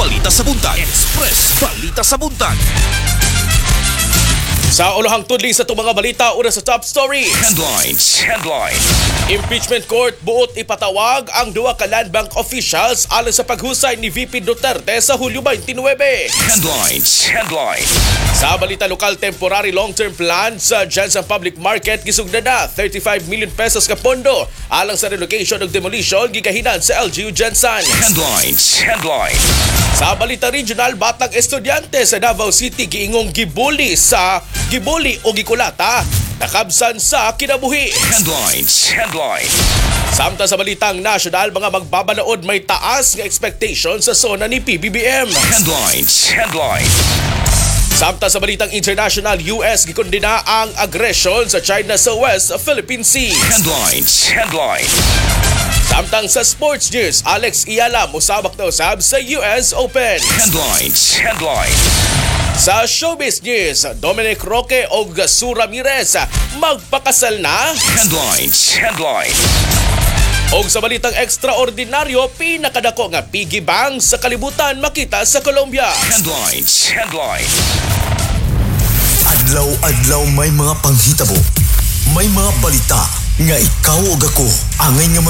Balita sa Buntag. Express Balita sa Buntag. Sa ulohang tudling sa itong mga balita, una sa top story. Headlines. Impeachment Court buot ipatawag ang duwa ka Land Bank officials alang sa paghusay ni VP Duterte sa Hulyo 29. Headlines. Sa balita lokal, temporary long-term plan sa Jensen Public Market gisugdan na 35 million pesos ka pondo alang sa relocation ug demolition gigahinan sa LGU Jensen. Headlines. Sa balita regional, batang estudyante sa Davao City giingong gibuli o gikulata nakabsan sa kinabuhi. Headlines. Samtang sa balitang national, mga magbabalaod may taas nga expectation sa zona ni PBBM. Headlines. Samtang sa balitang international, US gikondena ang aggression sa China sa West Philippine Sea. Headlines. Samtang sa sports news, Alex Iyala musabak na usab sa US Open. Headlines. Sa showbiz news, Dominic Roque o Sue Ramirez magpakasal na. Headlines. O sa balitang ekstraordinaryo, pinakadako nga piggy bank sa kalibutan makita sa Colombia. Headlines. Adlaw-adlaw may mga panghitabo, may mga balita nga ikaw ug ako angay nga